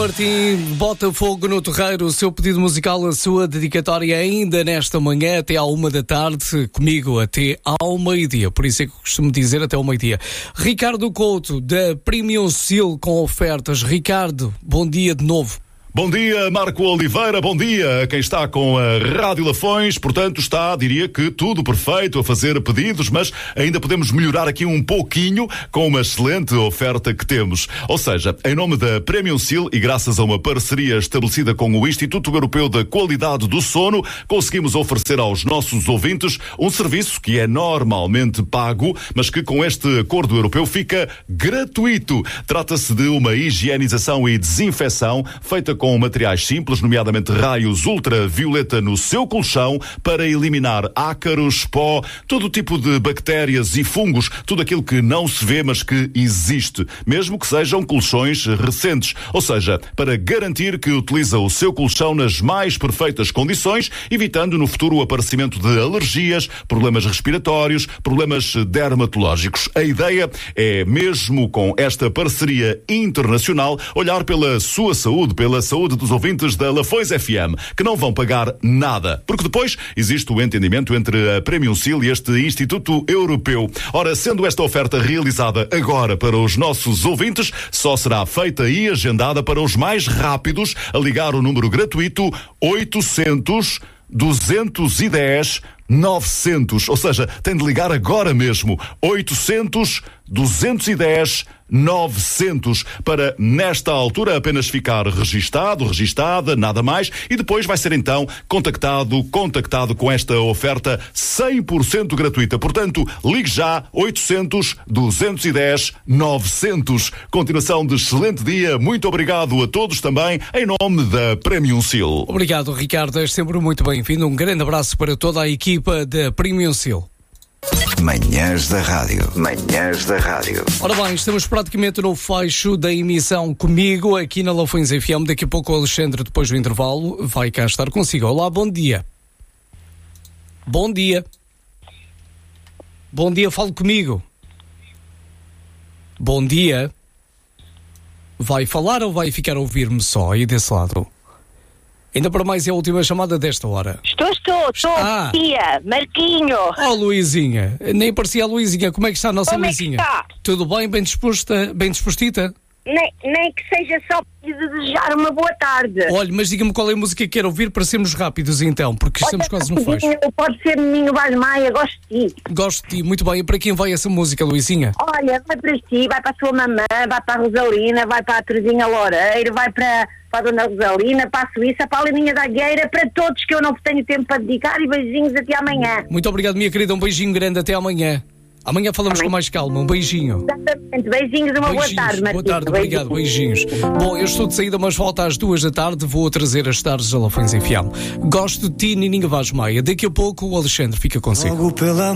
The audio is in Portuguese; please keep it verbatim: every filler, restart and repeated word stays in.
Martim, bota fogo no terreiro, o seu pedido musical, a sua dedicatória ainda nesta manhã até à uma da tarde, comigo até ao meio-dia, por isso é que eu costumo dizer até ao meio-dia. Ricardo Couto, da Premium Seal, com ofertas. Ricardo, bom dia de novo. Bom dia, Marco Oliveira, bom dia a quem está com a Rádio Lafões. Portanto, está, diria que tudo perfeito a fazer pedidos, mas ainda podemos melhorar aqui um pouquinho com uma excelente oferta que temos. Ou seja, em nome da Premium Seal e graças a uma parceria estabelecida com o Instituto Europeu da Qualidade do Sono, conseguimos oferecer aos nossos ouvintes um serviço que é normalmente pago, mas que com este acordo europeu fica gratuito. Trata-se de uma higienização e desinfecção feita com com materiais simples, nomeadamente raios ultravioleta no seu colchão, para eliminar ácaros, pó, todo tipo de bactérias e fungos, tudo aquilo que não se vê, mas que existe, mesmo que sejam colchões recentes. Ou seja, para garantir que utiliza o seu colchão nas mais perfeitas condições, evitando no futuro o aparecimento de alergias, problemas respiratórios, problemas dermatológicos. A ideia é, mesmo com esta parceria internacional, olhar pela sua saúde, pela saúde saúde dos ouvintes da Lafões F M, que não vão pagar nada, porque depois existe o entendimento entre a Premium Seal e este Instituto Europeu. Ora, sendo esta oferta realizada agora para os nossos ouvintes, só será feita e agendada para os mais rápidos a ligar o número gratuito oitocentos, duzentos e dez, novecentos, ou seja, tem de ligar agora mesmo, oitocentos, duzentos e dez, novecentos, para nesta altura apenas ficar registado, registada, nada mais, e depois vai ser então contactado, contactado com esta oferta cem por cento gratuita. Portanto, ligue já, oitocentos, duzentos e dez, novecentos. Continuação de excelente dia, muito obrigado a todos também, em nome da Premium Seal. Obrigado, Ricardo, és sempre muito bem-vindo, um grande abraço para toda a equipa da Premium Seal. Manhãs da Rádio. Manhãs da Rádio. Ora bem, estamos praticamente no fecho da emissão comigo aqui na Lafões F M. Daqui a pouco o Alexandre, depois do intervalo, vai cá estar consigo. Olá, bom dia. Bom dia. Bom dia, fale comigo. Bom dia. Vai falar ou vai ficar a ouvir-me só aí desse lado? Ainda para mais é a última chamada desta hora. Estou, estou, estou, ah. tia, Marquinho. Oh, Luizinha, nem parecia a Luizinha. Como é que está a nossa Como Luizinha? É que está? Tudo bem, bem disposta, bem dispostita? Nem, nem que seja só para desejar uma boa tarde. Olha, mas diga-me qual é a música que quer ouvir para sermos rápidos então, porque estamos Olha, quase no fecho. Pode ser Menino Vaz Maia, gosto de ti. Gosto de ti, muito bem. E para quem vai essa música, Luizinha? Olha, vai para ti, vai para a sua mamã, vai para a Rosalina, vai para a Terezinha Loureiro, vai para, para a Dona Rosalina, para a Suíça, para a Liminha da Agueira, para todos que eu não tenho tempo para dedicar, e beijinhos até amanhã. Muito obrigado, minha querida, um beijinho grande, até amanhã. Amanhã falamos Amanhã. com mais calma, um beijinho. Exatamente, beijinhos, uma beijinhos. boa tarde, Marquinhos. Boa tarde, obrigado, beijinhos. Bom, eu estou de saída, mas volto às duas da tarde, vou trazer as tardes da Lafões F M. Gosto de ti, Nininha Vaz Maia. Daqui a pouco o Alexandre fica consigo.